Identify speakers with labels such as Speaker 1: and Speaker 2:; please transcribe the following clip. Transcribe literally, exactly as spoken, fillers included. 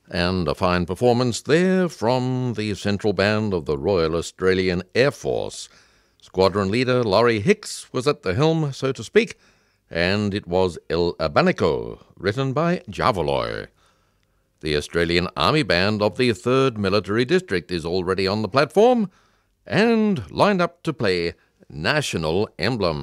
Speaker 1: And a fine performance there from the central band of the Royal Australian Air Force. Squadron leader Laurie Hicks was at the helm, so to speak, and it was El Abanico, written by Javaloy. The Australian Army Band of the third Military District is already on the platform and lined up to play National Emblem.